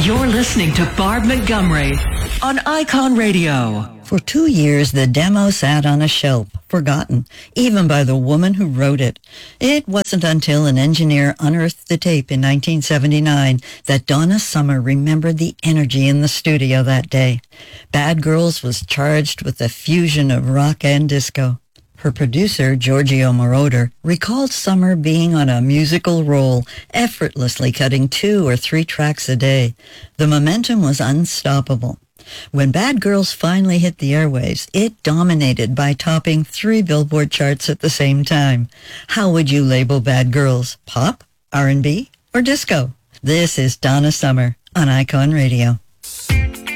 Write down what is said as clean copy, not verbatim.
You're listening to Barb Montgomery on Icon Radio. For 2 years, the demo sat on a shelf, forgotten, even by the woman who wrote it. It wasn't until an engineer unearthed the tape in 1979 that Donna Summer remembered the energy in the studio that day. Bad Girls was charged with a fusion of rock and disco. Her producer, Giorgio Moroder, recalled Summer being on a musical roll, effortlessly cutting 2 or 3 tracks a day. The momentum was unstoppable. When Bad Girls finally hit the airwaves, it dominated by topping 3 Billboard charts at the same time. How would you label Bad Girls? Pop, R&B, or disco? This is Donna Summer on Icon Radio.